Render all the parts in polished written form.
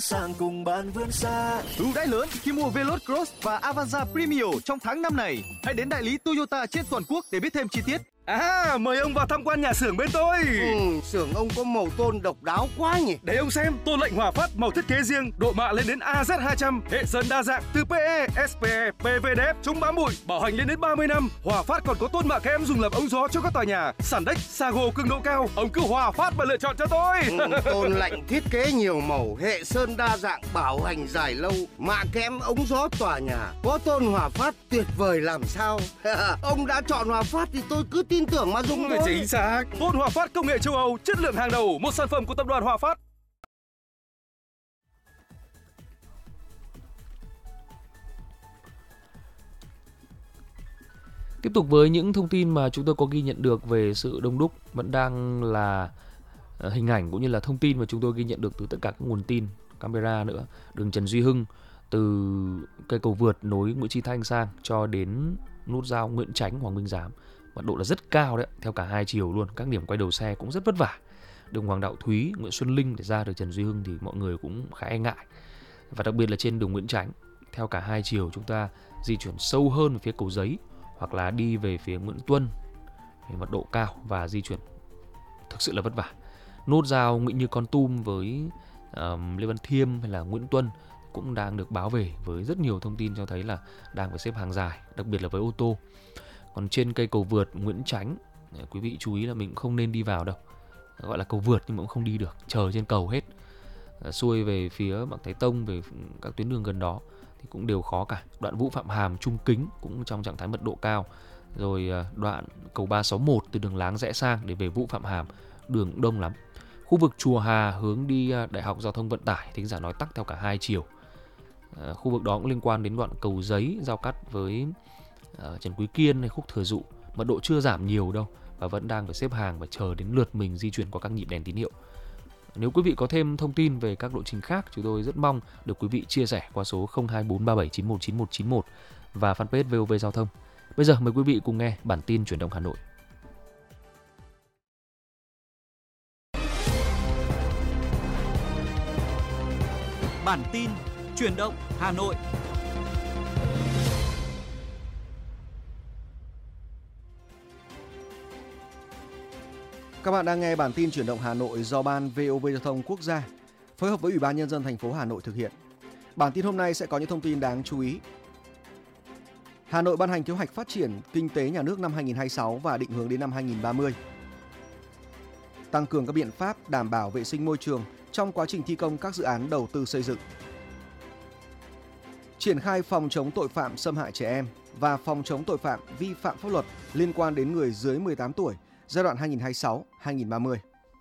Sang cùng bạn vươn xa. Ưu đãi lớn khi mua Veloz Cross và Avanza Premio trong tháng 5 này. Hãy đến đại lý Toyota trên toàn quốc để biết thêm chi tiết. Mời ông vào tham quan nhà xưởng bên tôi. Xưởng ông có màu tôn độc đáo quá nhỉ. Để ông xem, tôn lệnh Hòa Phát màu thiết kế riêng, độ mạ lên đến AZ200, hệ sơn đa dạng từ PE, SPE, PVDF, chống bám bụi, bảo hành lên đến 30 năm. Hòa Phát còn có tôn mạ kẽm dùng làm ống gió cho các tòa nhà, sàn đếch, Sago cường độ cao. Ông cứ Hòa Phát mà lựa chọn cho tôi. Tôn lệnh thiết kế nhiều màu, hệ sơn đa dạng, bảo hành dài lâu, mạ kẽm ống gió tòa nhà. Có tôn Hòa Phát tuyệt vời làm sao. Ông đã chọn Hòa Phát thì tôi cứ tin tưởng mà dùng thôi. Chính xác. Tôn Hòa Phát công nghệ châu Âu, chất lượng hàng đầu, một sản phẩm của tập đoàn Hòa Phát. Tiếp tục với những thông tin mà chúng tôi có ghi nhận được về sự đông đúc, vẫn đang là hình ảnh cũng như là thông tin mà chúng tôi ghi nhận được từ tất cả các nguồn tin, camera nữa. Đường Trần Duy Hưng, từ cây cầu vượt nối Nguyễn Chí Thanh sang cho đến nút giao Nguyễn Chánh Hoàng Minh Giám, mật độ là rất cao đấy, theo cả hai chiều luôn. Các điểm quay đầu xe cũng rất vất vả. Đường Hoàng Đạo Thúy, Nguyễn Xuân Linh để ra được Trần Duy Hưng thì mọi người cũng khá e ngại. Và đặc biệt là trên đường Nguyễn Chánh, theo cả hai chiều chúng ta di chuyển sâu hơn về phía Cầu Giấy hoặc là đi về phía Nguyễn Tuân thì mật độ cao và di chuyển thực sự là vất vả. Nút giao Nguyễn Như Con Tum với Lê Văn Thiêm hay là Nguyễn Tuân cũng đang được báo về với rất nhiều thông tin cho thấy là đang phải xếp hàng dài, đặc biệt là với ô tô. Còn trên cây cầu vượt Nguyễn Chánh, quý vị chú ý là mình cũng không nên đi vào đâu. Gọi là cầu vượt nhưng mà cũng không đi được, chờ trên cầu hết. Xuôi về phía Mạc Thái Tông, về các tuyến đường gần đó thì cũng đều khó cả. Đoạn Vũ Phạm Hàm, Trung Kính cũng trong trạng thái mật độ cao. Rồi đoạn cầu 361 từ đường Láng rẽ sang để về Vũ Phạm Hàm, đường đông lắm. Khu vực Chùa Hà hướng đi Đại học Giao thông Vận tải, thính giả nói tắc theo cả hai chiều. Khu vực đó cũng liên quan đến đoạn Cầu Giấy giao cắt với Trần Quý Kiên hay Khúc Thừa Dụ, mật độ chưa giảm nhiều đâu và vẫn đang phải xếp hàng và chờ đến lượt mình di chuyển qua các nhịp đèn tín hiệu. Nếu quý vị có thêm thông tin về các lộ trình khác, chúng tôi rất mong được quý vị chia sẻ qua số 02437919191 và fanpage VOV Giao thông. Bây giờ mời quý vị cùng nghe bản tin chuyển động Hà Nội. Bản tin chuyển động Hà Nội. Các bạn đang nghe bản tin chuyển động Hà Nội do Ban VOV Giao thông Quốc gia phối hợp với Ủy ban Nhân dân thành phố Hà Nội thực hiện. Bản tin hôm nay sẽ có những thông tin đáng chú ý. Hà Nội ban hành kế hoạch phát triển kinh tế nhà nước năm 2026 và định hướng đến năm 2030. Tăng cường các biện pháp đảm bảo vệ sinh môi trường trong quá trình thi công các dự án đầu tư xây dựng. Triển khai phòng chống tội phạm xâm hại trẻ em và phòng chống tội phạm vi phạm pháp luật liên quan đến người dưới 18 tuổi giai đoạn 2026-2030.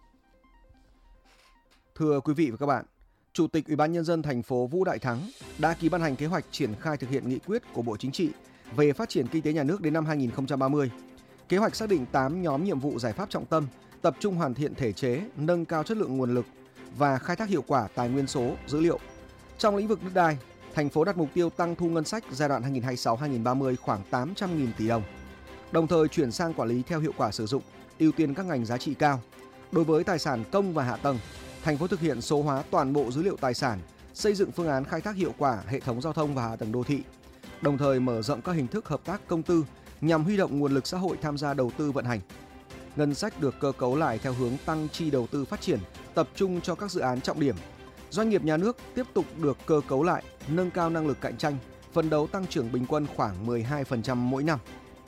Thưa quý vị và các bạn, Chủ tịch Ủy ban Nhân dân thành phố Vũ Đại Thắng đã ký ban hành kế hoạch triển khai thực hiện nghị quyết của Bộ Chính trị về phát triển kinh tế nhà nước đến năm 2030. Kế hoạch xác định 8 nhóm nhiệm vụ giải pháp trọng tâm, tập trung hoàn thiện thể chế, nâng cao chất lượng nguồn lực và khai thác hiệu quả tài nguyên số, dữ liệu. Trong lĩnh vực đất đai, thành phố đặt mục tiêu tăng thu ngân sách giai đoạn 2026-2030 khoảng 800.000 tỷ đồng. Đồng thời chuyển sang quản lý theo hiệu quả sử dụng, ưu tiên các ngành giá trị cao. Đối với tài sản công và hạ tầng, thành phố thực hiện số hóa toàn bộ dữ liệu tài sản, xây dựng phương án khai thác hiệu quả hệ thống giao thông và hạ tầng đô thị. Đồng thời mở rộng các hình thức hợp tác công tư nhằm huy động nguồn lực xã hội tham gia đầu tư vận hành. Ngân sách được cơ cấu lại theo hướng tăng chi đầu tư phát triển, tập trung cho các dự án trọng điểm. Doanh nghiệp nhà nước tiếp tục được cơ cấu lại, nâng cao năng lực cạnh tranh, phấn đấu tăng trưởng bình quân khoảng 12% mỗi năm.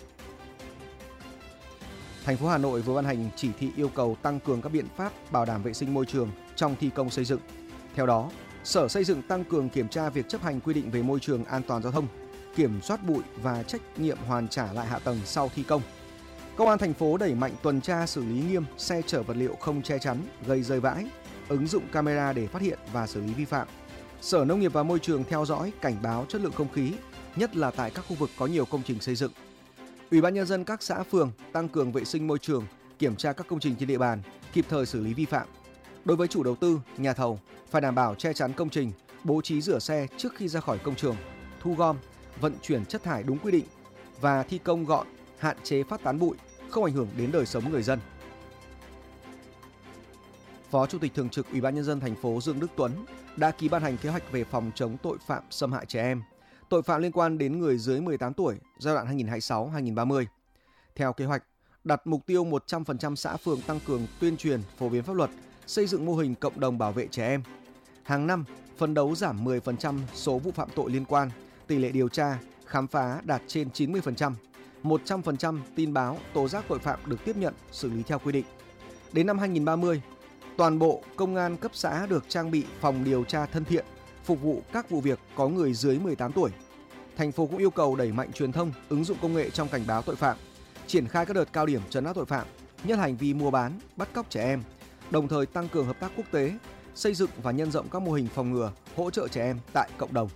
Thành phố Hà Nội vừa ban hành chỉ thị yêu cầu tăng cường các biện pháp bảo đảm vệ sinh môi trường trong thi công xây dựng. Theo đó, Sở Xây dựng tăng cường kiểm tra việc chấp hành quy định về môi trường an toàn giao thông, kiểm soát bụi và trách nhiệm hoàn trả lại hạ tầng sau thi công. Công an thành phố đẩy mạnh tuần tra xử lý nghiêm xe chở vật liệu không che chắn, gây rơi vãi, ứng dụng camera để phát hiện và xử lý vi phạm. Sở Nông nghiệp và Môi trường theo dõi, cảnh báo chất lượng không khí, nhất là tại các khu vực có nhiều công trình xây dựng. Ủy ban Nhân dân các xã phường tăng cường vệ sinh môi trường, kiểm tra các công trình trên địa bàn, kịp thời xử lý vi phạm. Đối với chủ đầu tư, nhà thầu, phải đảm bảo che chắn công trình, bố trí rửa xe trước khi ra khỏi công trường, thu gom, vận chuyển chất thải đúng quy định và thi công gọn, hạn chế phát tán bụi, không ảnh hưởng đến đời sống người dân. Phó Chủ tịch Thường trực Ủy ban Nhân dân thành phố Dương Đức Tuấn đã ký ban hành kế hoạch về phòng chống tội phạm xâm hại trẻ em, tội phạm liên quan đến người dưới 18 tuổi giai đoạn 2026-2030. Theo kế hoạch, đặt mục tiêu 100% xã phường tăng cường tuyên truyền, phổ biến pháp luật, xây dựng mô hình cộng đồng bảo vệ trẻ em. Hàng năm, phấn đấu giảm 10% số vụ phạm tội liên quan, tỷ lệ điều tra, khám phá đạt trên 90%. 100% tin báo, tố giác tội phạm được tiếp nhận, xử lý theo quy định. Đến năm 2030, toàn bộ công an cấp xã được trang bị phòng điều tra thân thiện, phục vụ các vụ việc có người dưới 18 tuổi. Thành phố cũng yêu cầu đẩy mạnh truyền thông, ứng dụng công nghệ trong cảnh báo tội phạm, triển khai các đợt cao điểm trấn áp tội phạm, nhất là hành vi mua bán, bắt cóc trẻ em, đồng thời tăng cường hợp tác quốc tế, xây dựng và nhân rộng các mô hình phòng ngừa, hỗ trợ trẻ em tại cộng đồng.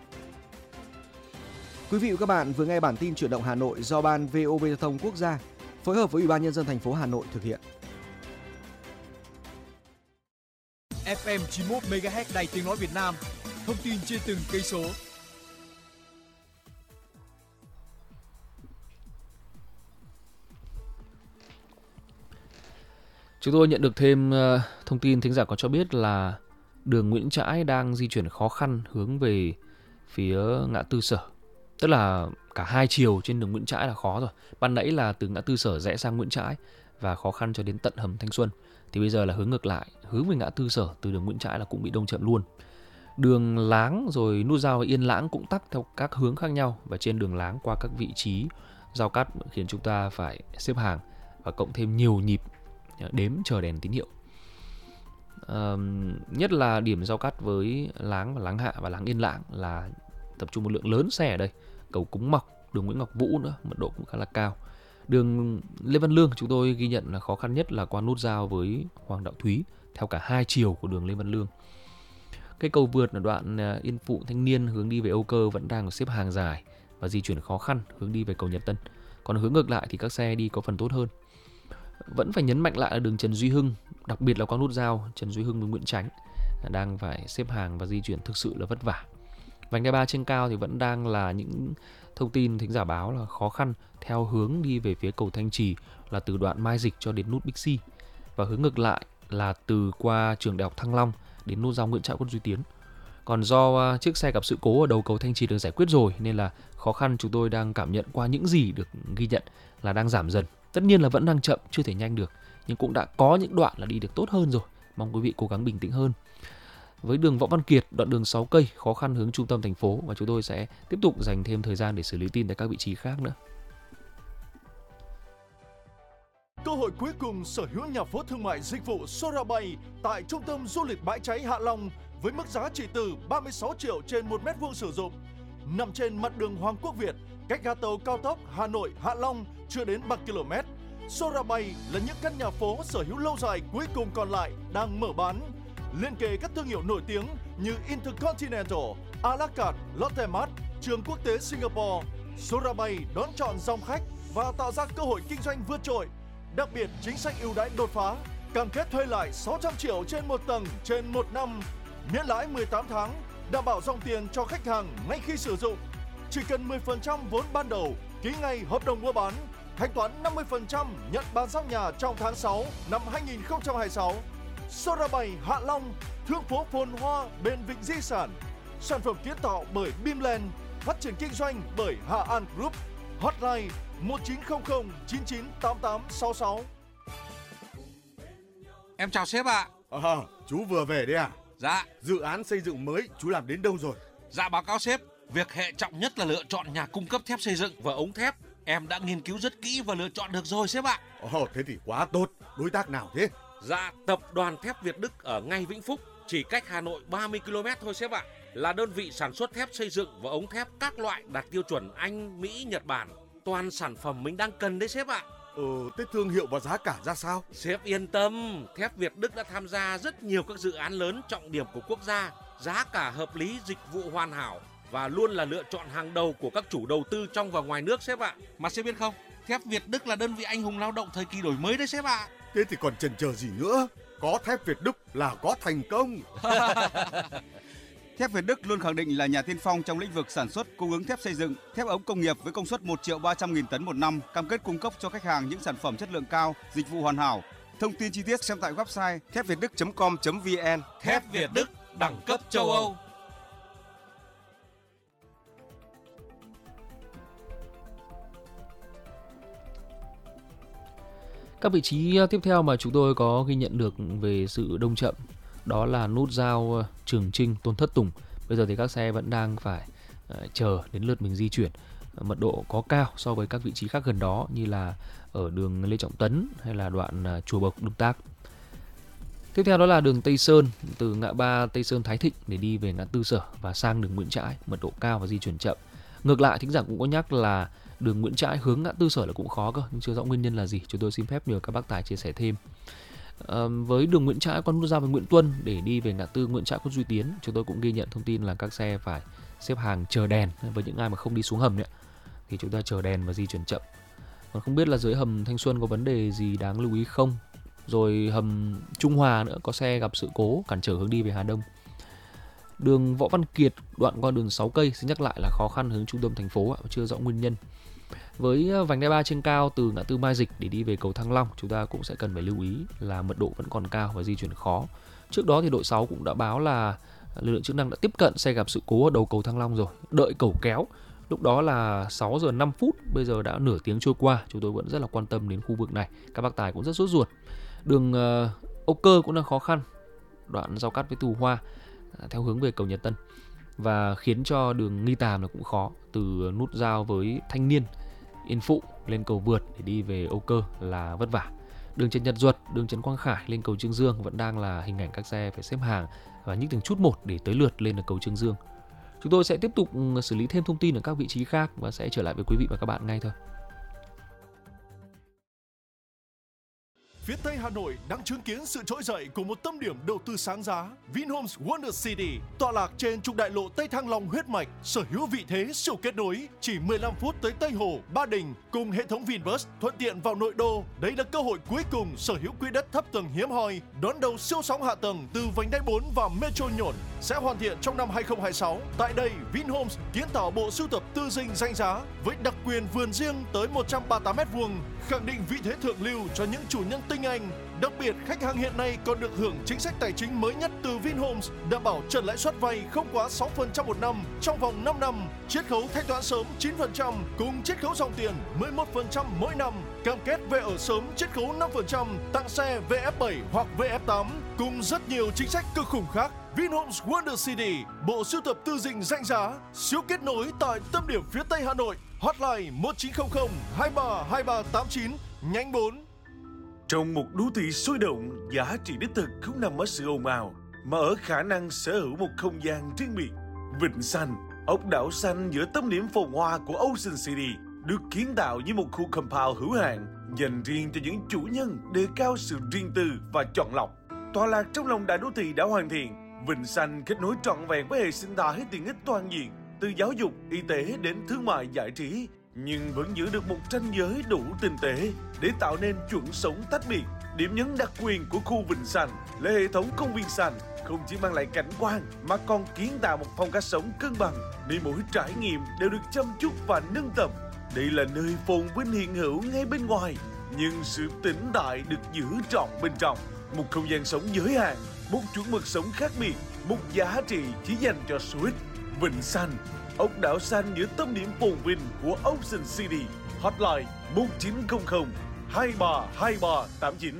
Quý vị và các bạn vừa nghe bản tin chuyển động Hà Nội do Ban VOV Giao thông Quốc gia phối hợp với Ủy ban Nhân dân thành phố Hà Nội thực hiện. FM 91 MHz Đài Tiếng nói Việt Nam. Thông tin trên từng cây số. Chúng tôi nhận được thêm thông tin thính giả có cho biết là đường Nguyễn Trãi đang di chuyển khó khăn hướng về phía ngã tư Sở. Tức là cả hai chiều trên đường Nguyễn Trãi là khó rồi. Ban nãy là từ ngã tư Sở rẽ sang Nguyễn Trãi và khó khăn cho đến tận hầm Thanh Xuân. Thì bây giờ là hướng ngược lại, hướng về ngã tư Sở từ đường Nguyễn Trãi là cũng bị đông chậm luôn. Đường Láng rồi nút giao Yên Lãng cũng tắc theo các hướng khác nhau, và trên đường Láng qua các vị trí giao cắt khiến chúng ta phải xếp hàng và cộng thêm nhiều nhịp đếm chờ đèn tín hiệu. Nhất là điểm giao cắt với Láng và Láng Hạ và Láng Yên Lãng là tập trung một lượng lớn xe ở đây. Cầu Cúng Mọc, đường Nguyễn Ngọc Vũ nữa, mật độ cũng khá là cao. Đường Lê Văn Lương chúng tôi ghi nhận là khó khăn nhất là qua nút giao với Hoàng Đạo Thúy theo cả hai chiều của đường Lê Văn Lương. Cái cầu vượt ở đoạn Yên Phụ Thanh Niên hướng đi về Âu Cơ vẫn đang xếp hàng dài và di chuyển khó khăn hướng đi về cầu Nhật Tân. Còn hướng ngược lại thì các xe đi có phần tốt hơn. Vẫn phải nhấn mạnh lại là đường Trần Duy Hưng, đặc biệt là qua nút giao Trần Duy Hưng với Nguyễn Chánh đang phải xếp hàng và di chuyển thực sự là vất vả. Vành đai 3 trên cao thì vẫn đang là những thông tin thính giả báo là khó khăn theo hướng đi về phía cầu Thanh Trì là từ đoạn Mai Dịch cho đến nút Bixi, và hướng ngược lại là từ qua trường Đại học Thăng Long đến nút giao Nguyễn Trãi Quận Duy Tiến. Còn do chiếc xe gặp sự cố ở đầu cầu Thanh Trì được giải quyết rồi nên là khó khăn chúng tôi đang cảm nhận qua những gì được ghi nhận là đang giảm dần. Tất nhiên là vẫn đang chậm, chưa thể nhanh được, nhưng cũng đã có những đoạn là đi được tốt hơn rồi. Mong quý vị cố gắng bình tĩnh hơn. Với đường Võ Văn Kiệt, đoạn đường 6 cây khó khăn hướng trung tâm thành phố, và chúng tôi sẽ tiếp tục dành thêm thời gian để xử lý tin tại các vị trí khác nữa. Cơ hội cuối cùng sở hữu nhà phố thương mại dịch vụ Sorabay tại trung tâm du lịch Bãi Cháy Hạ Long với mức giá chỉ từ 36 triệu trên 1 mét vuông sử dụng. Nằm trên mặt đường Hoàng Quốc Việt, cách ga tàu cao tốc Hà Nội Hạ Long chưa đến 3 km. Sorabay là những căn nhà phố sở hữu lâu dài cuối cùng còn lại đang mở bán. Liên kề các thương hiệu nổi tiếng như Intercontinental, A La Carte, Lotte Mart, Trường Quốc tế Singapore. Sorabay đón chọn dòng khách và tạo ra cơ hội kinh doanh vượt trội. Đặc biệt chính sách ưu đãi đột phá, cam kết thuê lại 600 triệu trên một tầng trên 1 năm, miễn lãi 18 tháng, đảm bảo dòng tiền cho khách hàng ngay khi sử dụng. Chỉ cần 10% vốn ban đầu, ký ngay hợp đồng mua bán, thanh toán 50% nhận bàn giao nhà trong tháng 6 năm 2026. Sorabay Hạ Long, thương phố phồn hoa bên vịnh di sản. Sản phẩm kiến tạo bởi Bimland, phát triển kinh doanh bởi Hà An Group. Hotline 1900 998866. Em chào sếp ạ. Chú vừa về đấy à? Dạ. Dự án xây dựng mới chú làm đến đâu rồi? Dạ báo cáo sếp, việc hệ trọng nhất là lựa chọn nhà cung cấp thép xây dựng và ống thép. Em đã nghiên cứu rất kỹ và lựa chọn được rồi sếp ạ. Thế thì quá tốt. Đối tác nào thế? Dạ, tập đoàn thép Việt Đức ở ngay Vĩnh Phúc, chỉ cách Hà Nội 30 km thôi sếp ạ. Là đơn vị sản xuất thép xây dựng và ống thép các loại đạt tiêu chuẩn Anh, Mỹ, Nhật Bản. Toàn sản phẩm mình đang cần đấy sếp ạ. Thế thương hiệu và giá cả ra sao? Sếp yên tâm, thép Việt Đức đã tham gia rất nhiều các dự án lớn trọng điểm của quốc gia. Giá cả hợp lý, dịch vụ hoàn hảo và luôn là lựa chọn hàng đầu của các chủ đầu tư trong và ngoài nước sếp ạ. Mà sếp biết không, thép Việt Đức là đơn vị anh hùng lao động thời kỳ đổi mới đấy sếp ạ. Thế thì còn chần chờ gì nữa? Có thép Việt Đức là có thành công. Thép Việt Đức luôn khẳng định là nhà tiên phong trong lĩnh vực sản xuất, cung ứng thép xây dựng, thép ống công nghiệp với công suất 1.300.000 tấn một năm, cam kết cung cấp cho khách hàng những sản phẩm chất lượng cao, dịch vụ hoàn hảo. Thông tin chi tiết xem tại website thépviệtdđức.com.vn. Thép Việt Đức, đẳng cấp châu Âu. Các vị trí tiếp theo mà chúng tôi có ghi nhận được về sự đông chậm đó là nút giao Trường Chinh - Tôn Thất Tùng. Bây giờ thì các xe vẫn đang phải chờ đến lượt mình di chuyển. Mật độ có cao so với các vị trí khác gần đó như là ở đường Lê Trọng Tấn hay là đoạn Chùa Bộc - Đông Tác. Tiếp theo đó là đường Tây Sơn, từ ngã ba Tây Sơn Thái Thịnh để đi về ngã tư Sở và sang đường Nguyễn Trãi, mật độ cao và di chuyển chậm. Ngược lại, thính giả cũng có nhắc là đường Nguyễn Trãi hướng ngã tư Sở là cũng khó cơ, nhưng chưa rõ nguyên nhân là gì. Chúng tôi xin phép nhờ các bác tài chia sẻ thêm. Với đường Nguyễn Trãi qua nút giao với Nguyễn Tuân để đi về ngã tư Nguyễn Trãi - Khuất Duy Tiến, chúng tôi cũng ghi nhận thông tin là các xe phải xếp hàng chờ đèn. Với những ai mà không đi xuống hầm nữa thì chúng ta chờ đèn và di chuyển chậm. Còn không biết là dưới hầm Thanh Xuân có vấn đề gì đáng lưu ý không? Rồi hầm Trung Hòa nữa, có xe gặp sự cố cản trở hướng đi về Hà Đông. Đường Võ Văn Kiệt đoạn qua đường 6 cây, xin nhắc lại là khó khăn hướng trung tâm thành phố, chưa rõ nguyên nhân. Với vành đai 3 trên cao từ ngã tư Mai Dịch để đi về cầu Thăng Long, chúng ta cũng sẽ cần phải lưu ý là mật độ vẫn còn cao và di chuyển khó. Trước đó thì đội 6 cũng đã báo là lực lượng chức năng đã tiếp cận xe gặp sự cố ở đầu cầu Thăng Long rồi, đợi cầu kéo. Lúc đó là 6 giờ 5 phút, bây giờ đã nửa tiếng trôi qua, chúng tôi vẫn rất là quan tâm đến khu vực này. Các bác tài cũng rất sốt ruột. Đường Âu Cơ cũng đang khó khăn, đoạn giao cắt với Tù Hoa theo hướng về cầu Nhật Tân, và khiến cho đường Nghi Tàm là cũng khó, từ nút giao với Thanh Niên, Yên Phụ lên cầu Vượt để đi về Âu Cơ là vất vả. Đường Trần Nhật Duật, đường Trần Quang Khải lên cầu Trương Dương vẫn đang là hình ảnh các xe phải xếp hàng và nhích từng chút một để tới lượt lên được cầu Trương Dương. Chúng tôi sẽ tiếp tục xử lý thêm thông tin ở các vị trí khác và sẽ trở lại với quý vị và các bạn ngay thôi. Phía Tây Hà Nội đang chứng kiến sự trỗi dậy của một tâm điểm đầu tư sáng giá, Vinhomes Wonder City, tọa lạc trên trục đại lộ Tây Thăng Long huyết mạch, sở hữu vị thế siêu kết nối, chỉ 15 phút tới Tây Hồ, Ba Đình cùng hệ thống Vinbus thuận tiện vào nội đô. Đây là cơ hội cuối cùng sở hữu quỹ đất thấp tầng hiếm hoi, đón đầu siêu sóng hạ tầng từ vành đai 4 và Metro Nhổn sẽ hoàn thiện trong năm 2026. Tại đây, Vinhomes kiến tạo bộ sưu tập tư dinh danh giá với đặc quyền vườn riêng tới 138 m², khẳng định vị thế thượng lưu cho những chủ nhân tinh anh. Đặc biệt, khách hàng hiện nay còn được hưởng chính sách tài chính mới nhất từ Vinhomes, đảm bảo trần lãi suất vay không quá 6% một năm trong vòng 5 năm, chiết khấu thanh toán sớm 9% cùng chiết khấu dòng tiền 11% mỗi năm, cam kết về ở sớm chiết khấu 5%, tặng xe VF7 hoặc VF8 cùng rất nhiều chính sách cực khủng khác. Vinhomes Wonder City, bộ sưu tập tư dinh danh giá, siêu kết nối tại tâm điểm phía Tây Hà Nội. Hotline 1900 23 2389 nhánh 4. Trong một đô thị sôi động, giá trị đích thực không nằm ở sự ồn ào, mà ở khả năng sở hữu một không gian riêng biệt. Vịnh Xanh, ốc đảo xanh giữa tâm điểm phồn hoa của Ocean City, được kiến tạo như một khu compound hữu hạn dành riêng cho những chủ nhân đề cao sự riêng tư và chọn lọc. Tọa lạc trong lòng đại đô thị đã hoàn thiện, Vịnh Xanh kết nối trọn vẹn với hệ sinh thái tiện ích toàn diện, từ giáo dục, y tế đến thương mại giải trí, nhưng vẫn giữ được một ranh giới đủ tinh tế để tạo nên chuẩn sống tách biệt. Điểm nhấn đặc quyền của khu Vịnh Xanh là hệ thống công viên xanh không chỉ mang lại cảnh quan mà còn kiến tạo một phong cách sống cân bằng, nơi mỗi trải nghiệm đều được chăm chút và nâng tầm. Đây là nơi phồn vinh hiện hữu ngay bên ngoài, nhưng sự tĩnh tại được giữ trọn bên trong. Một không gian sống giới hạn, một chuẩn mực sống khác biệt, một giá trị chỉ dành cho số ít. Vịnh Xanh, ốc đảo xanh giữa tâm điểm phồn vinh của Ocean City. Hotline 1900 23 2389.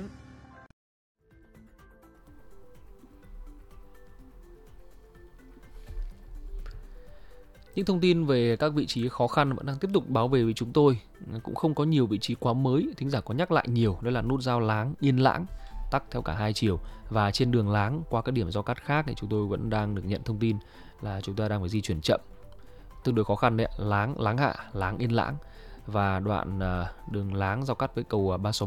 Những thông tin về các vị trí khó khăn vẫn đang tiếp tục báo về với chúng tôi. Cũng không có nhiều vị trí quá mới, thính giả có nhắc lại nhiều. Đó là nút giao Láng, Yên Lãng, tắc theo cả hai chiều. Và trên đường Láng qua các điểm giao cắt khác thì chúng tôi vẫn đang được nhận thông tin là chúng ta đang phải di chuyển chậm, tương đối khó khăn đấy. Láng, Láng Hạ, Láng Yên Lãng và đoạn đường Láng giao cắt với cầu 361